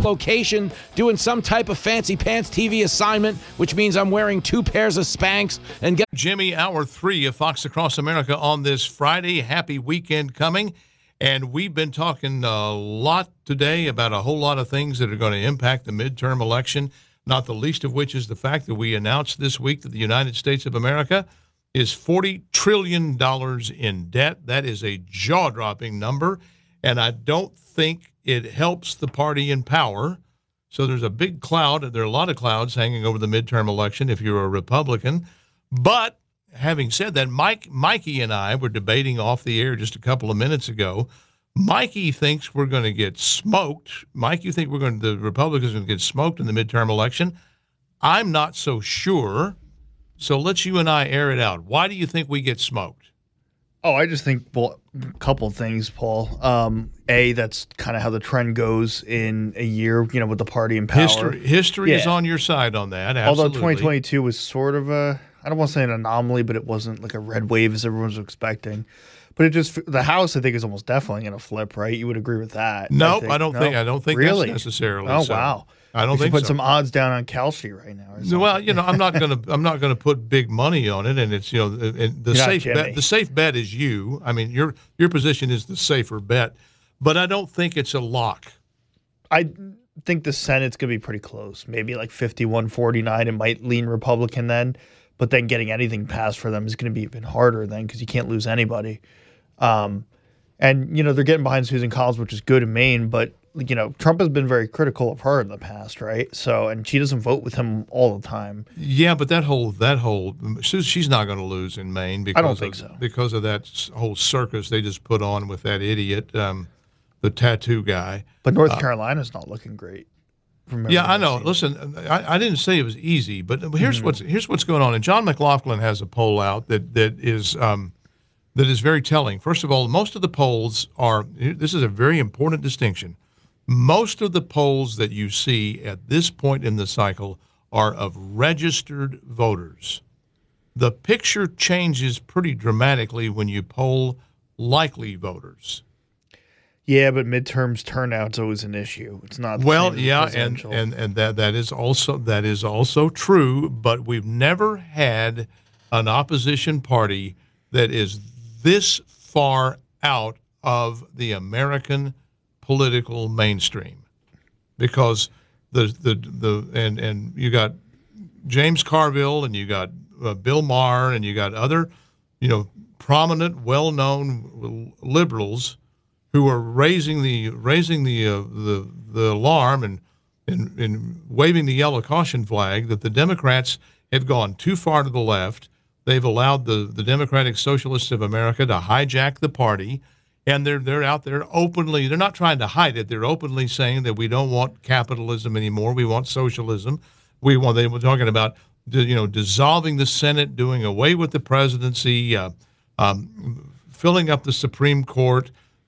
location doing some type of fancy pants TV assignment, which means I'm wearing 2 pairs of Spanx. And Jimmy, Hour 3 of Fox Across America on this Friday. Happy weekend coming. And we've been talking a lot today about a whole lot of things that are going to impact the midterm election, not the least of which is the fact that we announced this week that the United States of America is $40 trillion in debt. That is a jaw-dropping number, and I don't think it helps the party in power. So there's a big cloud. There are a lot of clouds hanging over the midterm election if you're a Republican. But having said that, Mikey and I were debating off the air just a couple of minutes ago. Mikey thinks we're going to get smoked. Mike, you think the Republicans are going to get smoked in the midterm election? I'm not so sure. So let's you and I air it out. Why do you think we get smoked? Oh, I just think a couple of things, Paul. That's kind of how the trend goes in a year, with the party in power. History is on your side on that. Absolutely. Although 2022 was sort of I don't want to say an anomaly, but it wasn't like a red wave as everyone was expecting. But the House, I think, is almost definitely going to flip, right? You would agree with that? Nope, I don't think really? That's necessarily. Oh, so. wow. I don't think put so. some odds down on Kelsey right now. Well, I'm not going to put big money on it, and it's the safe bet is you. I mean, your position is the safer bet, but I don't think it's a lock. I think the Senate's going to be pretty close, maybe like 51-49. It might lean Republican then. But then getting anything passed for them is going to be even harder then because you can't lose anybody. And, they're getting behind Susan Collins, which is good in Maine. But, Trump has been very critical of her in the past, right? So, and she doesn't vote with him all the time. Yeah, but that whole she's not going to lose in Maine because I don't think so. Because of that whole circus they just put on with that idiot, the tattoo guy. But North Carolina's not looking great. Yeah, I know. Listen, I didn't say it was easy, but here's what's going on. And John McLaughlin has a poll out that is very telling. First of all, most of the polls are. This is a very important distinction. Most of the polls that you see at this point in the cycle are of registered voters. The picture changes pretty dramatically when you poll likely voters. Yeah, but midterms turnout's always an issue. It's not the well, same yeah, as and that is also true. But we've never had an opposition party that is this far out of the American political mainstream, because and you got James Carville and you got Bill Maher and you got other prominent, well-known liberals who are raising the alarm and waving the yellow caution flag that the Democrats have gone too far to the left. They've allowed the Democratic Socialists of America to hijack the party, and they're out there openly. They're not trying to hide it. They're openly saying that we don't want capitalism anymore. We want socialism. They were talking about dissolving the Senate, doing away with the presidency, filling up the Supreme Court.